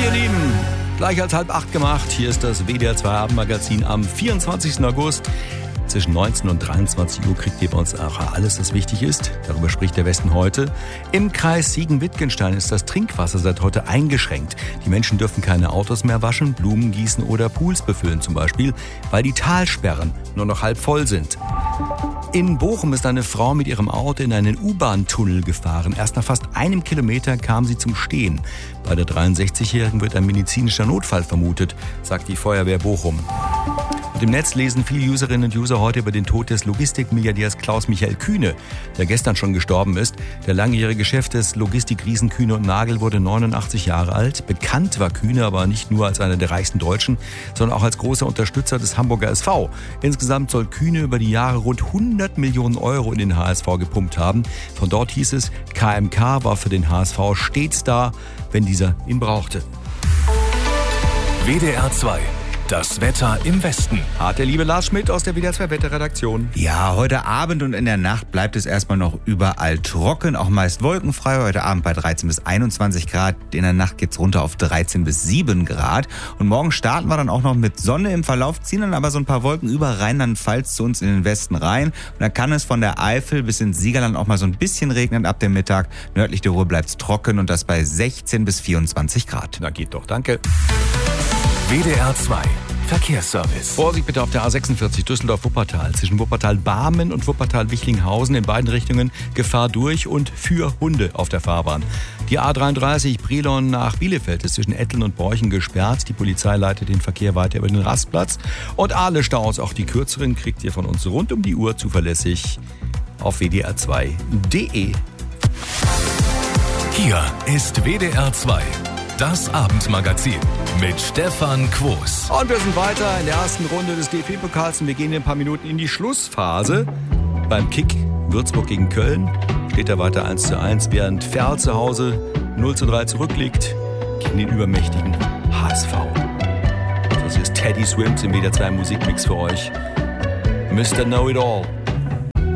ihr Lieben, gleich als 7:30 gemacht. Hier ist das WDR 2 Abendmagazin am 24. August. Zwischen 19 und 23 Uhr kriegt ihr bei uns auch alles, was wichtig ist. Darüber spricht der Westen heute. Im Kreis Siegen-Wittgenstein ist das Trinkwasser seit heute eingeschränkt. Die Menschen dürfen keine Autos mehr waschen, Blumen gießen oder Pools befüllen zum Beispiel, weil die Talsperren nur noch halb voll sind. In Bochum ist eine Frau mit ihrem Auto in einen U-Bahn-Tunnel gefahren. Erst nach fast 1 Kilometer kam sie zum Stehen. Bei der 63-Jährigen wird ein medizinischer Notfall vermutet, sagt die Feuerwehr Bochum. Und im Netz lesen viele Userinnen und User heute über den Tod des Logistikmilliardärs Klaus-Michael Kühne, der gestern schon gestorben ist. Der langjährige Chef des Logistikriesen Kühne und Nagel wurde 89 Jahre alt. Bekannt war Kühne aber nicht nur als einer der reichsten Deutschen, sondern auch als großer Unterstützer des Hamburger SV. Insgesamt soll Kühne über die Jahre rund 100 Millionen Euro in den HSV gepumpt haben. Von dort hieß es, KMK war für den HSV stets da, wenn dieser ihn brauchte. WDR 2. Das Wetter im Westen. Hat der liebe Lars Schmidt aus der WDR 2 Wetterredaktion. Ja, heute Abend und in der Nacht bleibt es erstmal noch überall trocken, auch meist wolkenfrei. Heute Abend bei 13 bis 21 Grad. In der Nacht geht's runter auf 13 bis 7 Grad. Und morgen starten wir dann auch noch mit Sonne im Verlauf, ziehen dann aber so ein paar Wolken über Rheinland-Pfalz zu uns in den Westen rein. Und dann kann es von der Eifel bis ins Siegerland auch mal so ein bisschen regnen ab dem Mittag. Nördlich der Ruhr bleibt's trocken und das bei 16 bis 24 Grad. Na geht doch, danke. WDR 2. Verkehrsservice. Vorsicht bitte auf der A46 Düsseldorf-Wuppertal. Zwischen Wuppertal-Barmen und Wuppertal-Wichlinghausen in beiden Richtungen Gefahr durch und für Hunde auf der Fahrbahn. Die A33 Brilon nach Bielefeld ist zwischen Etteln und Borchen gesperrt. Die Polizei leitet den Verkehr weiter über den Rastplatz. Und alle Staus, auch die kürzeren, kriegt ihr von uns rund um die Uhr zuverlässig auf wdr2.de. Hier ist WDR 2. Das Abendmagazin mit Stefan Quos. Und wir sind weiter in der ersten Runde des DFB-Pokals und wir gehen in ein paar Minuten in die Schlussphase. Beim Kick Würzburg gegen Köln steht er weiter 1:1, während Ferl zu Hause 0:3 zurückliegt gegen den übermächtigen HSV. Das ist Teddy Swims im WDR 2 Musikmix für euch. Mr. Know It All.